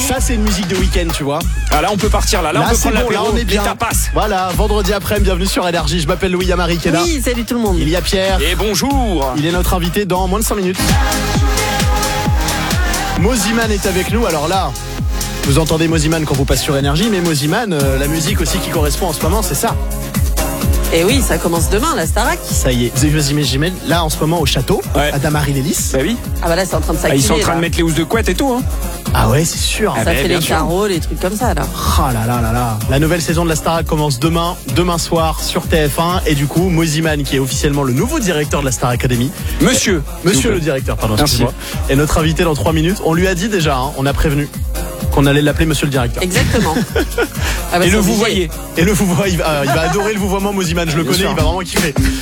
Ça, c'est une musique de week-end, tu vois. Ah, là, on peut partir là. Là, on peut c'est prendre bon, là, l'apéro. on est bien. Les tapas. Voilà, vendredi après, bienvenue sur Énergie. Je m'appelle Louis Amari qui est là. Oui, salut tout le monde. Il y a Pierre. Et bonjour. Il est notre invité dans moins de 5 minutes. Moziman est avec nous. Alors là, vous entendez Moziman quand vous passez sur Énergie, mais Moziman, la musique aussi qui correspond en ce moment, c'est ça. Et oui, ça commence demain, la Starac. Ça y est, vous imaginez là en ce moment au château, Ouais. à Damary-les-Lys. Bah oui. Ah bah là, c'est en train de s'activer. Ils sont en train là. de mettre les housses de couette et tout. Hein. Ah ouais, c'est sûr. Ah Ça bah, fait bien les sûr. carreaux, les trucs comme ça, là. Ah là là là là. La nouvelle saison de la Starac commence demain soir sur TF1. Et du coup, Moziman, qui est officiellement le nouveau directeur de la Star Academy. Monsieur Monsieur le directeur, pardon, Merci. excusez-moi. Est notre invité dans 3 minutes. On lui a dit déjà, hein, on a prévenu qu'on allait l'appeler Monsieur le directeur. Exactement. Ah bah, Et c'est le vous obligé. voyez. Et le vouvoiement, il va adorer le vouvoiement Moziman, je le Bien connais, sûr. il va vraiment kiffer.